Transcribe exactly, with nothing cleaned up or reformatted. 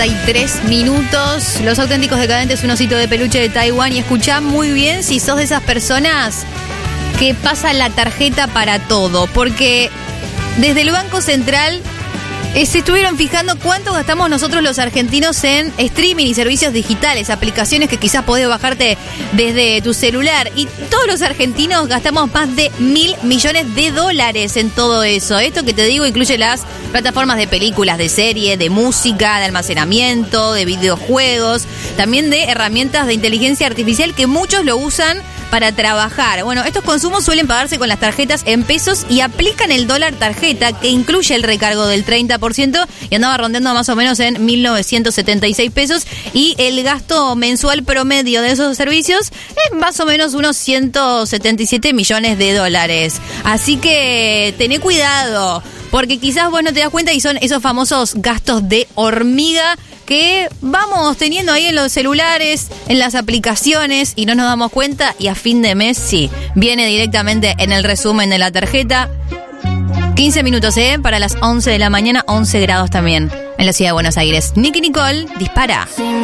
Tres minutos, Los Auténticos Decadentes, un osito de peluche de Taiwán. Y escuchá muy bien si sos de esas personas que pasan la tarjeta para todo, porque desde el Banco Central eh, se estuvieron fijando cuánto gastamos nosotros los argentinos en streaming y servicios digitales, aplicaciones que quizás podés bajarte desde tu celular, y todos los argentinos gastamos más de mil millones de dólares en todo eso. Esto que te digo incluye las plataformas de películas, de serie, de música, de almacenamiento, de videojuegos, también de herramientas de inteligencia artificial que muchos lo usan para trabajar. Bueno, estos consumos suelen pagarse con las tarjetas en pesos y aplican el dólar tarjeta, que incluye el recargo del treinta por ciento y andaba rondeando más o menos en mil novecientos setenta y seis pesos, y el gasto mensual promedio de esos servicios es más o menos unos ciento setenta y siete millones de dólares. Así que tené cuidado, porque quizás vos no te das cuenta y son esos famosos gastos de hormiga que vamos teniendo ahí en los celulares, en las aplicaciones, y no nos damos cuenta, y a fin de mes sí, viene directamente en el resumen de la tarjeta. quince minutos, ¿eh? Para las once de la mañana, once grados también en la ciudad de Buenos Aires. Nicky Nicole, dispara.